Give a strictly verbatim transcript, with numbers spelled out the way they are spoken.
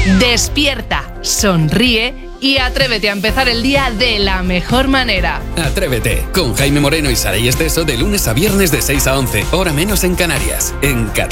Despierta, sonríe y atrévete a empezar el día de la mejor manera. Atrévete con Jaime Moreno y Saray Esteso de lunes a viernes de seis a once, hora menos en Canarias, en Qatar.